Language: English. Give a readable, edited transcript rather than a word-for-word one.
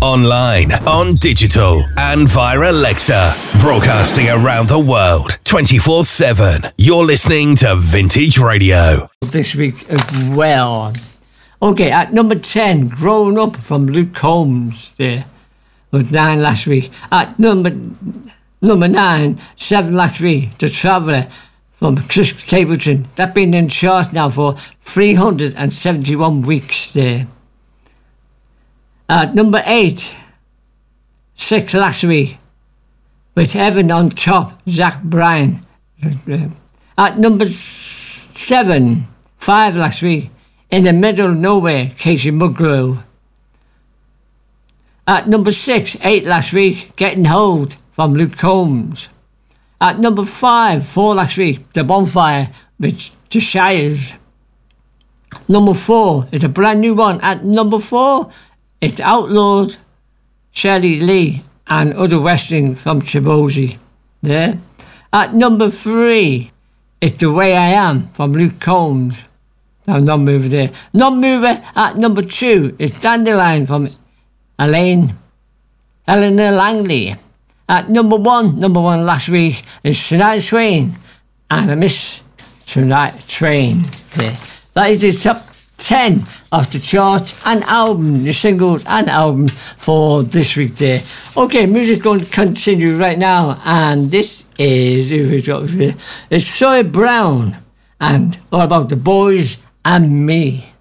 online, on digital, and via Alexa. Broadcasting around the world, 24/7. You're listening to Vintage Radio. This week as well. Okay, at number 10, Growing Up from Luke Combs there. Was 9 last week. At number 9, 7 last week, The Traveller from Chris Stapleton. That's been in charts now for 371 weeks there. At number 8, 6 last week, with Heaven on Top, Zach Bryan. At number 7, 5 last week, In the Middle of Nowhere, Casey Musgrove. At number 6, 8 last week, Getting Hold from Luke Combs. At number 5, 4 last week, The Bonfire with The Shires. Number 4 is a brand new one. At number 4, it's Outlawed, Shirley Lee and Other Western from Chibozzi. There. At number 3, it's The Way I Am from Luke Combs. Now, non-mover there. Non-mover at number 2 is Dandelion from Eleanor Langley. At number one last week is Shania Twain and I Miss Tonight Train. There. That is the top 10 of the chart and album, the singles and album for this week there. Okay, music's going to continue right now, and this is it's Sawyer Brown and All About the Boys and Me.